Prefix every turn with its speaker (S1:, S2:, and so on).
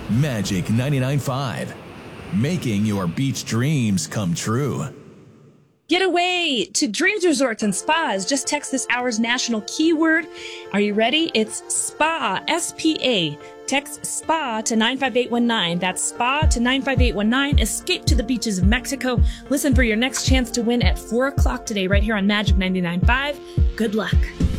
S1: Magic 99.5. Making your beach dreams come true.
S2: Get away to Dreams Resorts and Spas. Just text this hour's national keyword. Are you ready? It's SPA, S-P-A. Text SPA to 95819. That's SPA to 95819. Escape to the beaches of Mexico. Listen for your next chance to win at 4 o'clock today right here on Magic 99.5. Good luck.